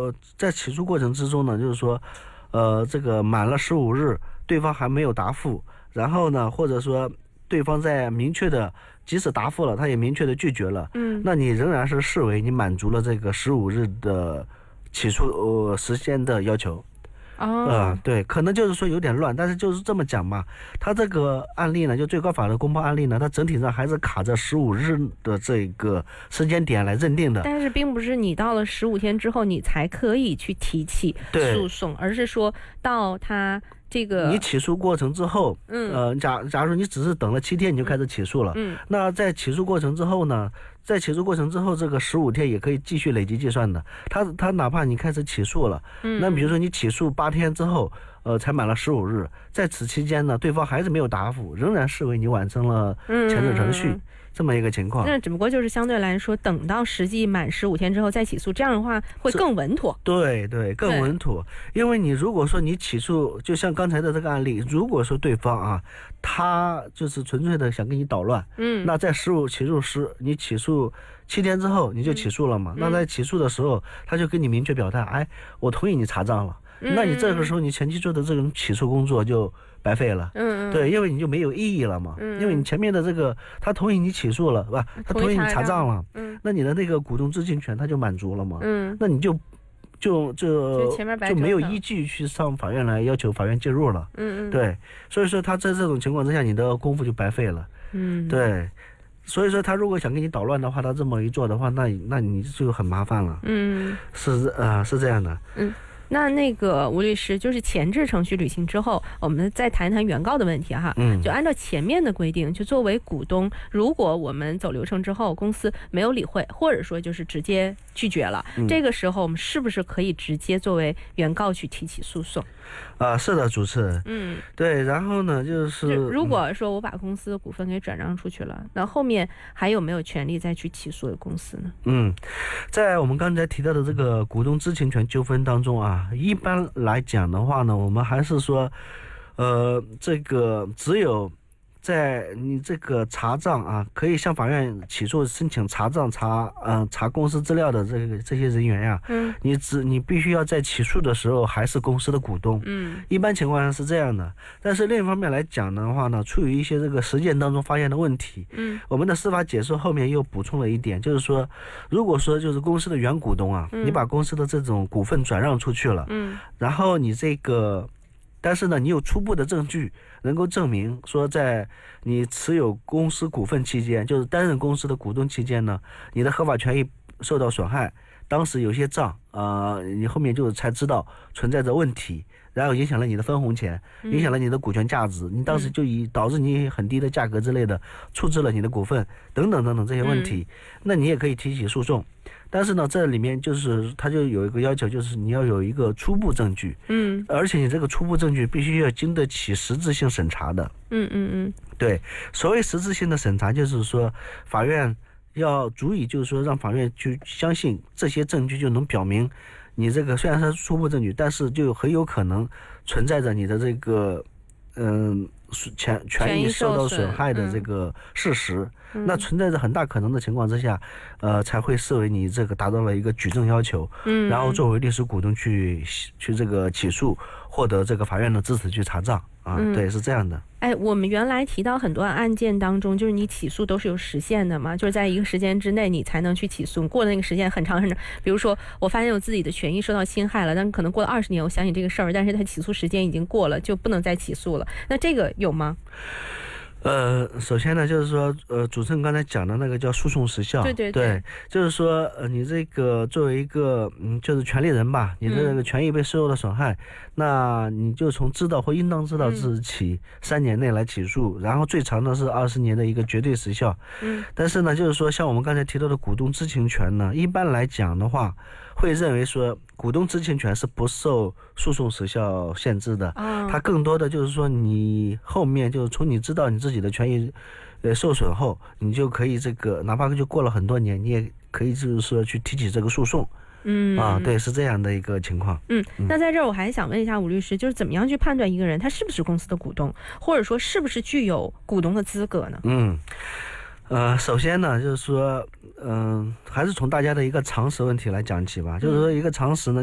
在起诉过程之中呢，就是说这个满了15日对方还没有答复，然后呢或者说对方在明确的即使答复了他也明确的拒绝了，那你仍然是视为你满足了这个15日的起诉时间的要求。对，可能就是说有点乱，但是就是这么讲嘛。他这个案例呢，就最高法的公报案例呢，它整体上还是卡着15日的这个时间点来认定的。 但是并不是你到了15天之后你才可以去提起诉讼，而是说到他这个你起诉过程之后，假如你只是等了7天你就开始起诉了，那在起诉过程之后呢，这个15天也可以继续累计计算的。他哪怕你开始起诉了，那比如说你起诉8天之后，才满了15日，在此期间呢，对方还是没有答复，仍然视为你完成了前置程序。这么一个情况， 那只不过就是相对来说，等到实际满15天之后再起诉，这样的话会更稳妥。 对，更稳妥。因为你如果说你起诉，就像刚才的这个案例，如果说对方啊，他就是纯粹的想给你捣乱，那在你起诉7天之后你就起诉了嘛，那在起诉的时候他就跟你明确表态，我同意你查账了，那你这个时候你前期做的这种起诉工作就白费了，对，因为你就没有意义了嘛，因为你前面的这个他同意你起诉了，是吧？他同意你查账了，那你的那个股东知情权他就满足了嘛，那你就没有依据去上法院来要求法院介入了，对，所以说他在这种情况之下，你的功夫就白费了，对，所以说他如果想给你捣乱的话，他这么一做的话，那你就很麻烦了，是这样的， 那个吴律师，就是前置程序履行之后，我们再谈谈原告的问题哈。就按照前面的规定，就作为股东，如果我们走流程之后，公司没有理会，或者说就是直接拒绝了，这个时候我们是不是可以直接作为原告去提起诉讼？ 是的，主持人。对，然后呢，就是如果说我把公司的股份给转让出去了，那后面还有没有权利再去起诉公司呢？ 在我们刚才提到的这个股东知情权纠纷当中啊，一般来讲的话呢，我们还是说，这个只有在你这个查账啊，可以向法院起诉申请查账查公司资料的这些人员呀，你必须要在起诉的时候还是公司的股东，一般情况下是这样的。但是另一方面来讲的话呢，出于一些这个实践当中发现的问题，我们的司法解释后面又补充了一点，就是说，如果说就是公司的原股东啊，你把公司的这种股份转让出去了，然后你但是呢，你有初步的证据能够证明说，在你持有公司股份期间，就是担任公司的股东期间呢，你的合法权益受到损害，当时有些账你后面就才知道存在着问题，然后影响了你的分红钱，影响了你的股权价值，你当时就导致你很低的价格之类的处置了你的股份等等等等这些问题，那你也可以提起诉讼。但是呢，这里面就是它就有一个要求，就是你要有一个初步证据，而且你这个初步证据必须要经得起实质性审查的，对，所谓实质性的审查，就是说法院要足以，就是说让法院去相信这些证据就能表明你这个虽然是初步证据，但是就很有可能存在着你的这个权益受到损害的这个事实，那存在着很大可能的情况之下，才会视为你这个达到了一个举证要求，然后作为律师股东去这个起诉，获得这个法院的支持去查账对，是这样的。 我们原来提到很多案件当中，就是你起诉都是有时限的嘛，就是在一个时间之内你才能去起诉，过了那个时间很长很长。比如说我发现我自己的权益受到侵害了，但可能过了20年我想起这个事儿，但是他起诉时间已经过了，就不能再起诉了。那这个有吗？ 首先呢，就是说，主持人刚才讲的那个叫诉讼时效，对，就是说，你这个作为一个，就是权利人吧，你的这个权益被受到损害，那你就从知道或应当知道之日起3年内来起诉，然后最长的是20年的一个绝对时效。但是呢，就是说，像我们刚才提到的股东知情权呢，一般来讲的话，会认为说股东知情权是不受诉讼时效限制的，它更多的就是说你后面就是从你知道你自己的权益受损后，你就可以这个哪怕就过了很多年，你也可以就是说去提起这个诉讼。对，是这样的一个情况。 那在这儿我还想问一下吴律师，就是怎么样去判断一个人他是不是公司的股东，或者说是不是具有股东的资格呢？ 首先呢，就是说，还是从大家的一个常识问题来讲起吧。就是说，一个常识呢，